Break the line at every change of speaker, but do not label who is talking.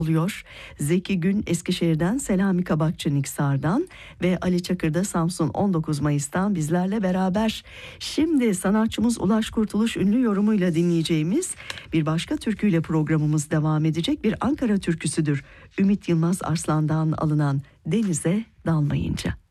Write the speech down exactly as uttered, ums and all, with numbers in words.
oluyor. Zeki Gün Eskişehir'den, Selami Kabakçı Niksar'dan ve Ali Çakır da Samsun on dokuz Mayıs'tan bizlerle beraber. Şimdi sanatçımız Ulaş Kurtuluş ünlü yorumuyla dinleyeceğimiz bir başka türküyle programımız devam edecek. Bir Ankara türküsüdür. Ümit Yılmaz Arslan'dan alınan Denize Dalmayınca.